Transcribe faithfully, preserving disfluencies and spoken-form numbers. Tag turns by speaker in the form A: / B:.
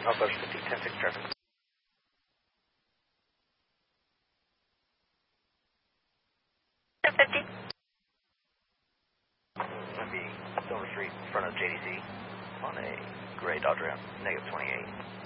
A: Northwest fifty, ten six traffic.
B: ten fifty.
A: That'd be Silver Street in front of J D C on a gray Dodge Ram, negative twenty-eight.